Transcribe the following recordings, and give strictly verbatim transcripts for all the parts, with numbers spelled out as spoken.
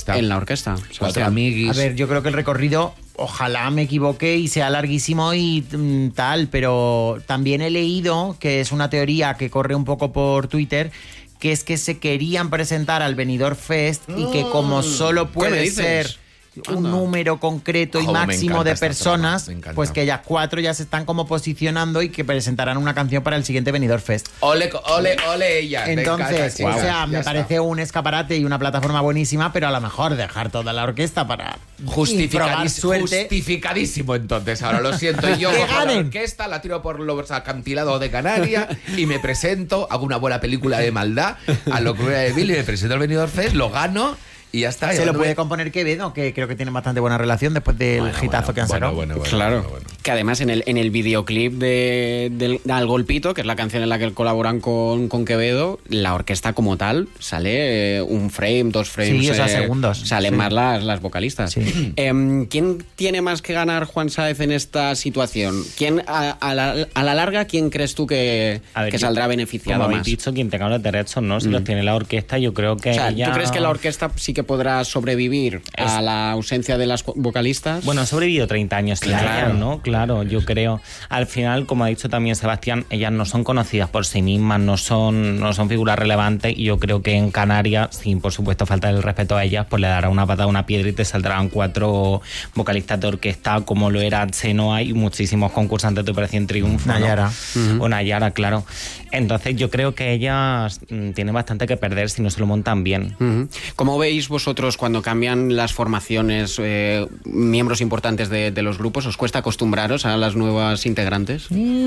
orquesta. En la orquesta. Cuatro amiguis. A ver, yo creo que el recorrido, ojalá me equivoque y sea larguísimo y mm, tal, pero también he leído, que es una teoría que corre un poco por Twitter, que es que se querían presentar al Benidorm Fest y que como solo puede ser un Anda. número concreto y Joder, me máximo encanta de esta personas, trama, me encanta. pues que ellas cuatro ya se están como posicionando y que presentarán una canción para el siguiente Benidorm Fest. Ole, ole, ole ella. Entonces, Venga, o chica, sea, ya me está. parece un escaparate y una plataforma buenísima, pero a lo mejor dejar toda la orquesta para probar Justificadís- suerte. Justificadísimo entonces, ahora lo siento. Yo ¡Que cojo la ganen! orquesta, la tiro por los acantilados de Canarias y me presento, hago una buena película de maldad a lo Cruella de Vil y me presento al Benidorm Fest, lo gano y ya está. Se ya lo no puede me- componer Quevedo, que creo que tiene bastante buena relación después del Bueno, hitazo bueno, que han bueno, sacado. bueno, bueno, Claro, bueno, bueno. que además en el, en el videoclip de, del Al Golpito, que es la canción en la que colaboran con, con Quevedo, la orquesta como tal sale eh, un frame, dos frames. Sí, o sea, eh, segundos. Salen Sí. más las, las vocalistas. Sí. Em, ¿Quién tiene más que ganar, Juan Sáez, en esta situación? ¿Quién a, a la, a la larga, quién crees tú que, A ver, que yo- saldrá beneficiado Como más? habéis dicho, quien tenga los derechos, ¿no? Si Mm. los tiene la orquesta, yo creo que O sea, ella... ¿tú crees que la orquesta sí que podrá sobrevivir a la ausencia de las vocalistas? Bueno, ha sobrevivido treinta años sin Claro. ellas, ¿no? Claro, yo creo. Al final, como ha dicho también Sebastián, ellas no son conocidas por sí mismas, no son, no son figuras relevantes, y yo creo que en Canarias, sin por supuesto falta el respeto a ellas, pues le dará una patada a una piedra y te saldrán cuatro vocalistas de orquesta, como lo era Chenoa y muchísimos concursantes de Operación Triunfo, ¿no? Nayara. O Nayara, claro. Entonces yo creo que ellas mm, tienen bastante que perder si no se lo montan bien. Ujú. ¿Cómo veis vosotros cuando cambian las formaciones, eh, miembros importantes de, de los grupos? ¿Os cuesta acostumbraros a las nuevas integrantes?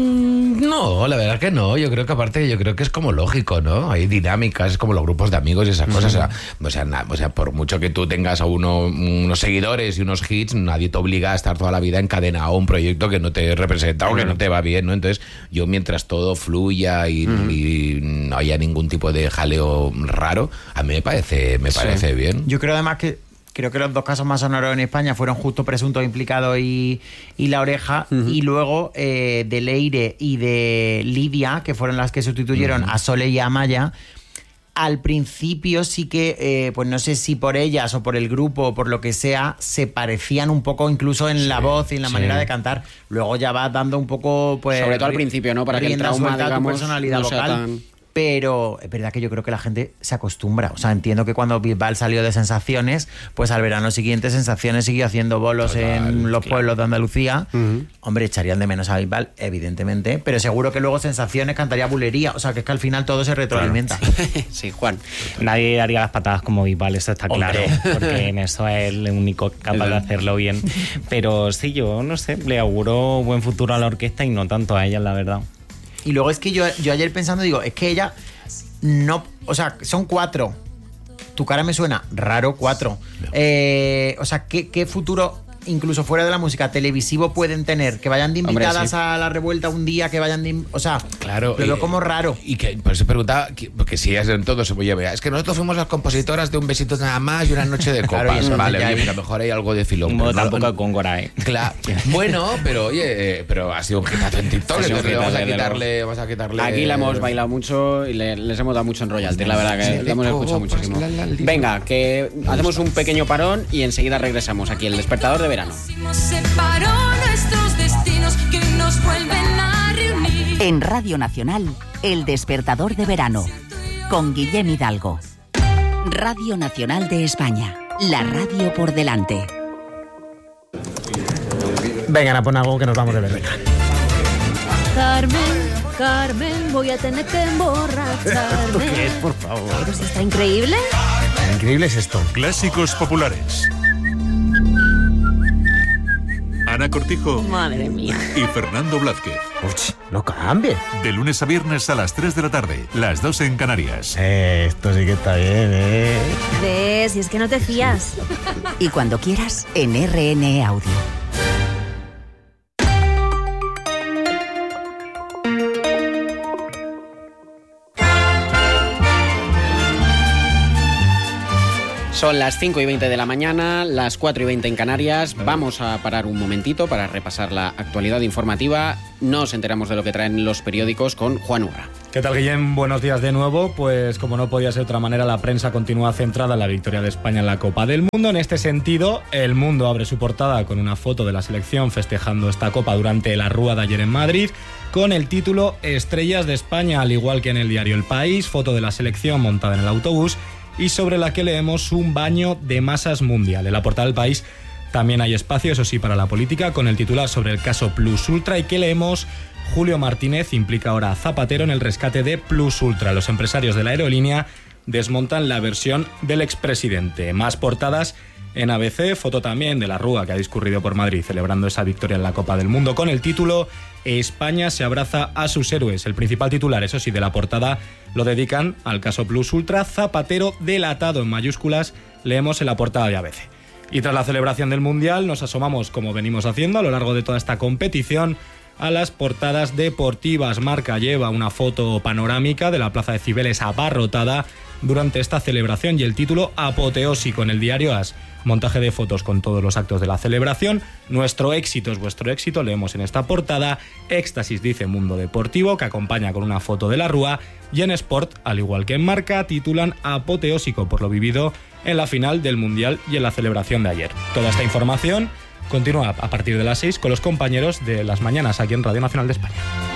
Mm, No, la verdad que no. Yo creo que aparte, yo creo que es como lógico, ¿no? Hay dinámicas, es como los grupos de amigos y esas cosas. O sea, o sea, na- o sea, por mucho que tú tengas a uno, unos seguidores y unos hits, nadie te obliga a estar toda la vida encadenado a un proyecto que no te representa o que no te va bien, ¿no? Entonces, yo mientras todo fluya y, y no haya ningún tipo de jaleo raro, a mí me parece, me parece bien. Yo creo además que creo que los dos casos más sonoros en España fueron justo Presunto Implicado y, y La Oreja, y luego eh, de Leire y de Lidia, que fueron las que sustituyeron a Sole y a Amaya. Al principio sí que, eh, pues no sé si por ellas o por el grupo o por lo que sea, se parecían un poco incluso en la voz y en la sí. manera de cantar. Luego ya va dando un poco, pues... Sobre todo al ri- principio, ¿no? Para que el rienda trauma, suelta a tu digamos, personalidad no sea vocal. tan- Pero es verdad que yo creo que la gente se acostumbra. O sea, entiendo que cuando Bisbal salió de Sensaciones, pues al verano siguiente Sensaciones siguió haciendo bolos Total, en los claro. pueblos de Andalucía. Ujú. Hombre, echarían de menos a Bisbal, evidentemente, pero seguro que luego Sensaciones cantaría Bulería. O sea, que es que al final todo se retroalimenta. Sí, Juan. Nadie daría las patadas como Bisbal, eso está Hombre. claro, porque en eso es el único capaz de hacerlo bien. Pero sí, yo no sé, le auguro buen futuro a la orquesta y no tanto a ella, la verdad. Y luego es que yo, yo ayer pensando, digo, es que ella no... O sea, son cuatro. Tu cara me suena raro, cuatro. Eh, o sea, ¿qué, qué futuro, incluso fuera de la música, televisivo pueden tener? Que vayan de Hombre, invitadas sí. a la revuelta un día, que vayan de... in- O sea, Claro. lo veo y- como raro. Y que por eso preguntaba, que- porque si es en todo, se oye, vea, es que nosotros fuimos las compositoras de Un besito nada más y Una noche de Claro, y copas. eso Vale, ya oye, hay- pues a lo mejor hay algo de filón. Como pero no- tampoco con Góngora, ¿eh? Claro. Bueno, pero oye, eh, pero ha sido un hitazo en TikTok, Ha sido un entonces vamos a hitazo, quitarle, vamos a quitarle. Aquí la hemos bailado mucho y le- les hemos dado mucho en royalties, la verdad que la hemos escuchado muchísimo. Venga, que hacemos un pequeño parón y enseguida regresamos aquí, El Despertador de Verano. Separó nuestros destinos que hoy nos vuelven a reunir. En Radio Nacional, El Despertador de Verano, con Guillem Hidalgo. Radio Nacional de España, la radio por delante. Vengan a poner algo que nos vamos de ver. Carmen, Carmen, voy a tener que emborracharme. ¿Qué es, por favor? Pero si está increíble. Increíble es esto. Clásicos populares. Ana Cortijo Madre mía. y Fernando Blázquez. Uch, no cambie. De lunes a viernes a las tres de la tarde, las dos en Canarias. Eh, esto sí que está bien, ¿eh? ¿Ves? Si es que no te fías. Y cuando quieras, en R N E Audio. Son las cinco y veinte de la mañana, las cuatro y veinte en Canarias. Vamos a parar un momentito para repasar la actualidad informativa. Nos enteramos de lo que traen los periódicos con Juan Urra. ¿Qué tal, Guillem? Buenos días de nuevo. Pues como no podía ser de otra manera, la prensa continúa centrada en la victoria de España en la Copa del Mundo. En este sentido, El Mundo abre su portada con una foto de la selección festejando esta Copa durante la Rúa de ayer en Madrid, con el título Estrellas de España, al igual que en el diario El País, foto de la selección montada en el autobús y sobre la que leemos un baño de masas mundial. En la portada del País también hay espacio, eso sí, para la política, con el titular sobre el caso Plus Ultra y que leemos: Julio Martínez implica ahora a Zapatero en el rescate de Plus Ultra. Los empresarios de la aerolínea desmontan la versión del expresidente. Más portadas en A B C, foto también de la Rúa que ha discurrido por Madrid celebrando esa victoria en la Copa del Mundo con el título España se abraza a sus héroes. El principal titular, eso sí, de la portada lo dedican al caso Plus Ultra. Zapatero delatado en mayúsculas, leemos en la portada de A B C. Y tras la celebración del Mundial nos asomamos, como venimos haciendo a lo largo de toda esta competición, a las portadas deportivas. Marca lleva una foto panorámica de la Plaza de Cibeles abarrotada durante esta celebración y el título apoteósico en el diario AS. Montaje de fotos con todos los actos de la celebración. Nuestro éxito es vuestro éxito, leemos en esta portada. Éxtasis, dice Mundo Deportivo, que acompaña con una foto de la Rúa. Y en Sport, al igual que en Marca, titulan apoteósico por lo vivido en la final del Mundial y en la celebración de ayer. Toda esta información continúa a partir de las seis con los compañeros de Las Mañanas aquí en Radio Nacional de España.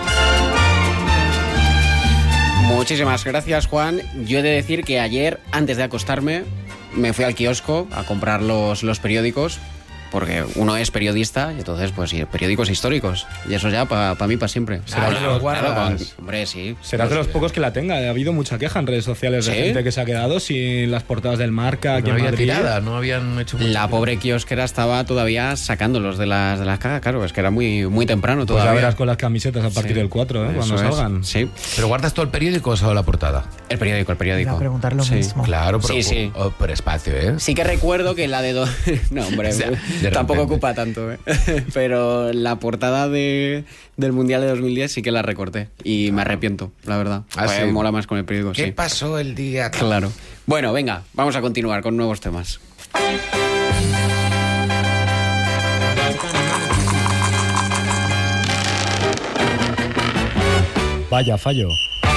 Muchísimas gracias, Juan. Yo he de decir que ayer, antes de acostarme, me fui al kiosco a comprar los, los periódicos, porque uno es periodista y entonces, pues sí, periódicos históricos. Y eso ya para pa mí, para siempre. Será de los, claro, con, hombre, sí. Serás de los pocos que la tenga. Ha habido mucha queja en redes sociales de ¿Sí? gente que se ha quedado sin las portadas del Marca aquí No en había Madrid. tirada, no habían hecho mucho. La pobre kiosquera estaba todavía sacándolos de las, de las cajas. Claro, es que era muy, muy temprano Pues todavía. ya verás con las camisetas a partir Sí. del cuatro, ¿eh? Cuando Eso es. salgan. Sí. ¿Pero guardas todo el periódico o solo la portada? El periódico, el periódico. Iba a preguntar lo Sí. mismo. Claro, pero, Sí, sí. oh, por espacio, ¿eh? Sí que recuerdo que la de... Do... no, hombre, O sea, de tampoco repente. ocupa tanto, ¿eh? Pero la portada de, del Mundial de dos mil diez sí que la recorté. Y me arrepiento, la verdad. Ah, Pues ¿sí? mola más con el periódico, ¿Qué sí. pasó el día? Claro. Bueno, venga, vamos a continuar con nuevos temas. Vaya fallo.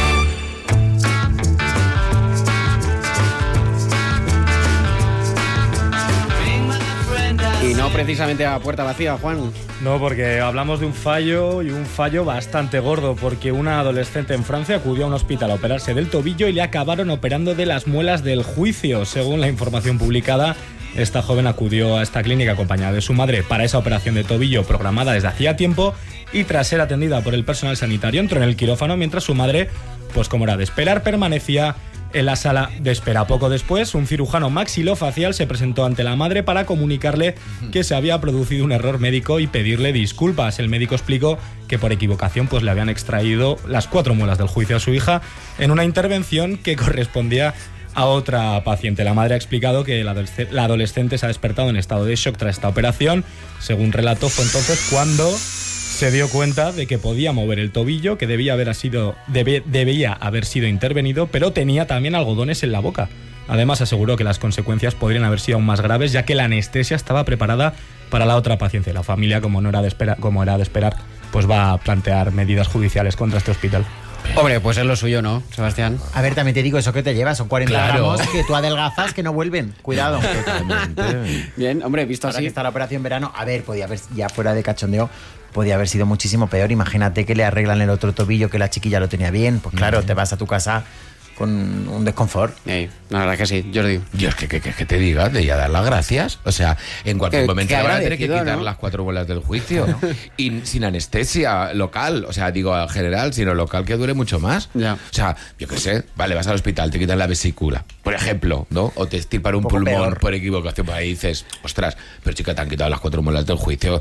Y no precisamente a puerta vacía, Juan. No, porque hablamos de un fallo y un fallo bastante gordo, porque una adolescente en Francia acudió a un hospital a operarse del tobillo y le acabaron operando de las muelas del juicio. Según la información publicada, esta joven acudió a esta clínica acompañada de su madre para esa operación de tobillo programada desde hacía tiempo y tras ser atendida por el personal sanitario entró en el quirófano mientras su madre, pues como era de esperar, permanecía en la sala de espera. Poco después, un cirujano maxilofacial se presentó ante la madre para comunicarle que se había producido un error médico y pedirle disculpas. El médico explicó que por equivocación pues, le habían extraído las cuatro muelas del juicio a su hija en una intervención que correspondía a otra paciente. La madre ha explicado que la adolesc- la adolescente se ha despertado en estado de shock tras esta operación. Según relató, fue entonces cuando se dio cuenta de que podía mover el tobillo, que debía haber sido, debe, debía haber sido intervenido, pero tenía también algodones en la boca. Además, aseguró que las consecuencias podrían haber sido aún más graves, ya que la anestesia estaba preparada para la otra paciente. La familia, como no era de esperar, como era de esperar, pues va a plantear medidas judiciales contra este hospital. Hombre, pues es lo suyo, ¿no, Sebastián? A ver, también te digo, eso que te llevas, son cuarenta Claro. gramos que tú adelgazas que no vuelven. Cuidado. Totalmente. Bien, hombre, visto Ahora así. que está la operación verano, a ver, podía haber, ya fuera de cachondeo, podía haber sido muchísimo peor. Imagínate que le arreglan el otro tobillo, que la chiquilla lo tenía bien. Pues claro, te vas a tu casa con un desconfort. Ey, la verdad que sí, Jordi. Dios, que, que, que, que te diga, de ya dar las gracias. O sea, en cualquier Que- momento que le van a tener que agradecido, quitar ¿no? las cuatro bolas del juicio. Y sin anestesia local, o sea, digo al general, sino local que dure mucho más. Ya. O sea, yo qué sé, vale, vas al hospital, te quitan la vesícula, por ejemplo, ¿no? O te estirpan un, Un poco pulmón peor. por equivocación, pues ahí dices, ostras, pero chica, te han quitado las cuatro bolas del juicio. O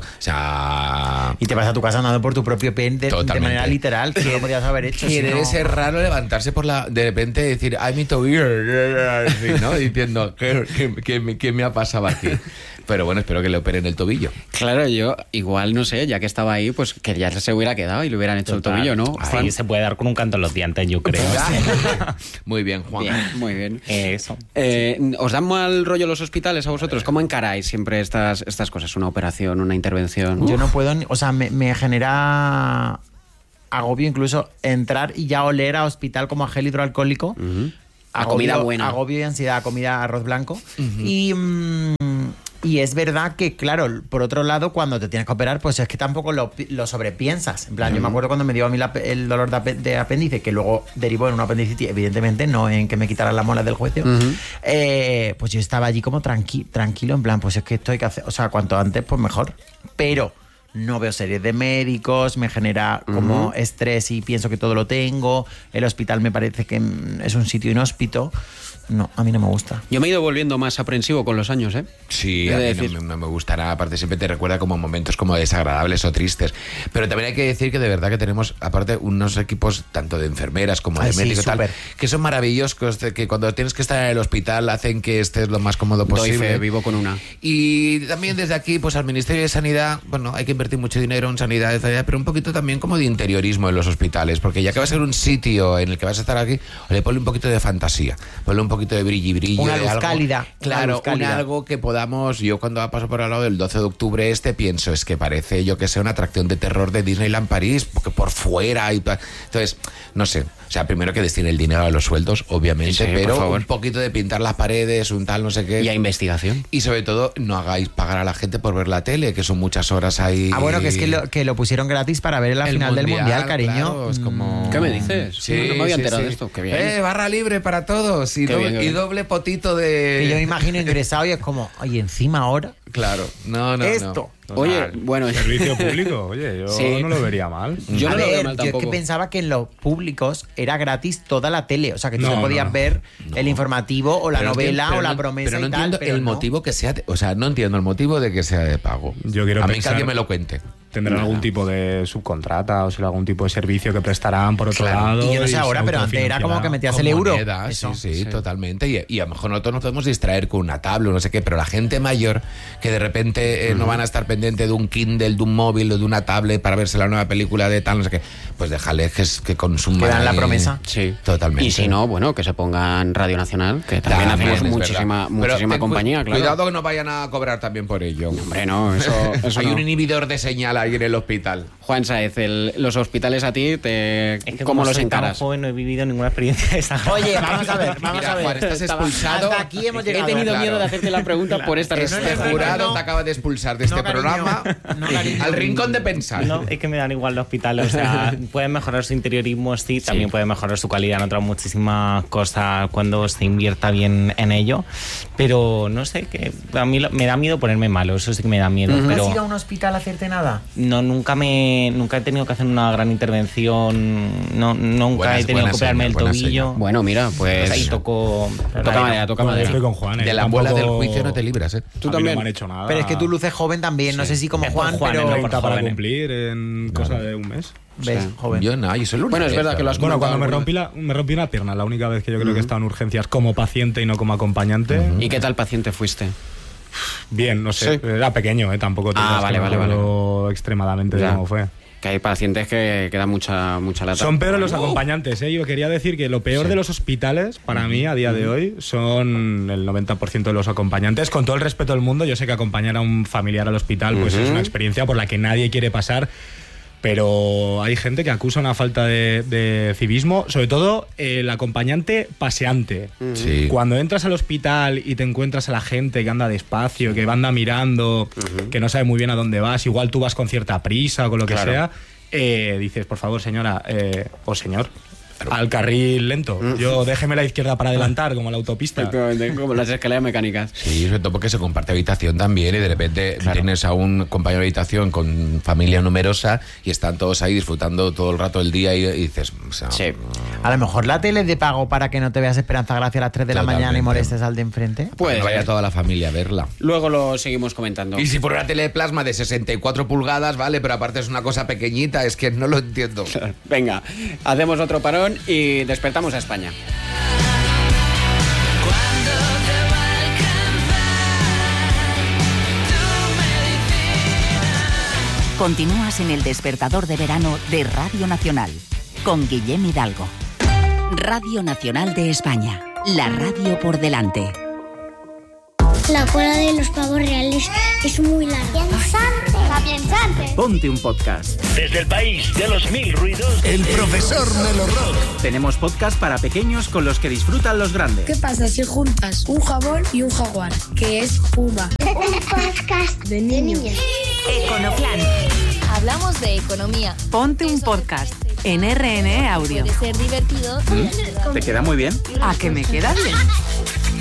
sea. Y te vas a tu casa andando por tu propio pie de, de Totalmente. manera literal, que lo podías haber hecho. Que si debe no- ser raro levantarse por la de repente y decir, ay, mi tobillo, sí, ¿no? Diciendo, ¿qué, qué, qué me- qué me ha pasado aquí? Pero bueno, espero que le operen el tobillo. Claro, yo igual, no sé, ya que estaba ahí, pues que ya se hubiera quedado y le hubieran hecho Total. el tobillo, ¿no? Sí, Juan? se puede dar con un canto en los dientes, yo creo. Muy bien, Juan. Bien, muy bien. Eso. Eh, ¿Os dan mal rollo los hospitales a vosotros? ¿Cómo encaráis siempre estas, estas cosas? ¿Una operación, una intervención? Yo no puedo, ni- o sea, me, me genera agobio incluso entrar y ya oler a hospital como a gel hidroalcohólico. Uh-huh. A Agobio- comida buena. Agobio y ansiedad, comida arroz blanco. Y, mm, y es verdad que, claro, por otro lado, cuando te tienes que operar, pues es que tampoco lo, pi- lo sobrepiensas. En plan, yo me acuerdo cuando me dio a mí la pe- el dolor de, ape- de apéndice, que luego derivó en una apendicitis, evidentemente, no en que me quitaran las muelas del juicio. Ujú. Eh, pues yo estaba allí como tranqui- tranquilo, en plan, pues es que esto hay que hacer, o sea, cuanto antes, pues mejor. Pero no veo series de médicos, me genera como estrés y pienso que todo lo tengo. El hospital me parece que mm, es un sitio inhóspito. No, a mí no me gusta. Yo me he ido volviendo más aprensivo con los años, ¿eh? Sí, He a de mí decir. no, me- no me gustará, aparte siempre te recuerda como momentos como desagradables o tristes, pero también hay que decir que de verdad que tenemos aparte unos equipos tanto de enfermeras como Ay, de sí, médicos y tal, súper. que son maravillosos, de que cuando tienes que estar en el hospital hacen que estés lo más cómodo Doy posible. fe, vivo con una. Y también desde aquí, pues al Ministerio de Sanidad, bueno, hay que invertir mucho dinero en sanidad, en sanidad, pero un poquito también como de interiorismo en los hospitales, porque ya que va a ser un sitio en el que vas a estar aquí, le ponle un poquito de fantasía, ponle un poquito de brilli brillo. Una de luz algo, cálida, una Claro, luz cálida. un algo que podamos, yo cuando paso por al lado del doce de octubre este, pienso, es que parece, yo que sé, una atracción de terror de Disneyland París, porque por fuera y pa- entonces, no sé, o sea, primero que destine el dinero a los sueldos, obviamente, Sí, sí, por pero favor. un poquito de pintar las paredes, un tal, no sé qué. Y a investigación. Y sobre todo, no hagáis pagar a la gente por ver la tele, que son muchas horas ahí. Ah, bueno, que es que lo, que lo pusieron gratis para ver la El final del Mundial, Mundial, cariño. claro, es como- ¿Qué me dices? Sí, no me había sí, enterado sí. de esto. Qué bien. Eh, barra libre para todos y, Qué doble, bien, qué y bien. doble potito de... Que yo me imagino ingresado y es como, oye, encima ahora, Claro, no, no, esto. Oye, bueno, Servicio público, oye, yo Sí. no lo vería mal. yo a no lo ver, veo mal yo es que tampoco. pensaba que en los públicos era gratis toda la tele. O sea, que tú No, te podías no, ver el informativo o la Pero no novela entiendo- o la pero no- promesa pero no y tal. entiendo pero el no. motivo que sea, de- o sea, no entiendo el motivo de que sea de pago. Yo quiero A mí que pensar- alguien me lo cuente. Tendrán algún tipo de subcontrata o será algún tipo de servicio que prestarán por otro Claro. lado. Y yo no sé se ahora, pero antes era como que metías el Con euro. moneda, Eso. sí, sí, totalmente. Y, y a lo mejor nosotros nos podemos distraer con una tabla o no sé qué, pero la gente mayor que de repente eh, no van a estar pendiente de un Kindle, de un móvil o de una tablet para verse la nueva película de tal, no sé qué, pues déjale que, es- que consuman. Que dan la ahí. promesa. Sí. Totalmente. Y si no, bueno, que se pongan Radio Nacional, que también, También, hacemos es muchísima, verdad. Pero muchísima ten cu- compañía, claro. Cuidado que no vayan a cobrar también por ello. Hombre, no, eso, eso Hay no. un inhibidor de señal ahí en el hospital. Juan Saez, el- los hospitales a ti, te, Es que ¿cómo como los soy tan encaras? joven no he vivido ninguna experiencia de esa. Oye, vamos a ver, vamos Mira, a ver. Juan, estás Estaba- expulsado. Hasta aquí hemos He llegado. tenido claro. miedo de hacerte la pregunta por esta Que no respuesta. es Este verdad, jurado no. te acaba de expulsar de este No, cariño. programa No, cariño. al rincón de pensar. No, es que me dan igual los hospitales. O sea, pueden mejorar su interiorismo, sí, también puede mejorar su calidad en otras muchísimas cosas cuando se invierta bien en ello. Pero no sé, que a mí lo- me da miedo ponerme malo, eso sí que me da miedo. ¿No has Pero ido a un hospital a hacerte nada? no, nunca me nunca he tenido que hacer una gran intervención, no, nunca Buena- he tenido buena que operarme señal, el buena tobillo. señal. Bueno, mira, pues... Ahí tocó. Toca madera, toca Bueno, yo madera. estoy con Juan. eh, De la tampoco- bola del juicio no te libras, ¿eh? Tú a mí también. No me han hecho nada. Pero es que tú luces joven también. No sé si como Es por Juan, Juan, pero... no por treinta para jóvenes. cumplir en cosa de un mes. ¿Ves? Sí. Joven. Yo no, yo soy Bueno, es verdad que lo has Bueno, comentado cuando me alguna rompí, la, me rompí una pierna, la única vez que yo creo que he estado en urgencias como paciente y no como acompañante. ¿Y qué tal paciente fuiste? Bien, no sé, Sí. era pequeño, ¿eh? Tampoco te Ah, creas que vale, me vale, acuerdo extremadamente de Ya. cómo fue. Que hay pacientes que, que dan mucha, mucha lata. Son peores los acompañantes, ¿eh? Yo quería decir que lo peor de los hospitales, para mí, a día de hoy, son el noventa por ciento de los acompañantes. Con todo el respeto del mundo, yo sé que acompañar a un familiar al hospital pues Ujú. es una experiencia por la que nadie quiere pasar. Pero hay gente que acusa una falta de, de civismo, sobre todo el acompañante paseante. Sí. Cuando entras al hospital y te encuentras a la gente que anda despacio, que anda mirando, que no sabe muy bien a dónde vas, igual tú vas con cierta prisa o con lo que Claro. sea, eh, dices, por favor, señora, eh, o señor, al carril lento. Yo déjeme la izquierda para adelantar, como la autopista. Efectivamente, como las escaleras mecánicas. Sí, sobre todo porque se comparte habitación también y de repente Claro. tienes a un compañero de habitación con familia numerosa y están todos ahí disfrutando todo el rato del día y, y dices... o sea, Sí. A lo mejor la tele es de pago para que no te veas Esperanza Gracia a las tres de la mañana y Totalmente. molestes al de enfrente. Pues Pues no vaya toda la familia a verla. luego lo seguimos comentando. Y si fuera una tele de plasma de sesenta y cuatro pulgadas, vale, pero aparte es una cosa pequeñita, es que no lo entiendo. Venga, hacemos otro parón y despertamos a España. Continúas en el despertador de verano de Radio Nacional con Guillem Hidalgo. Radio Nacional de España, la radio por delante. La cola de los pavos reales es muy larga. Piensante. Piensante. Ponte un podcast. Desde el país de los mil ruidos, el profesor Melo Rock. Tenemos podcast para pequeños con los que disfrutan los grandes. ¿Qué pasa si juntas un jabón y un jaguar? Que es Puma. Un podcast de niños. Econoplan. Hablamos de economía. Ponte un podcast en R N E Audio. Puede ser divertido. ¿Mm? ¿Te queda muy bien? ¿A que me queda bien?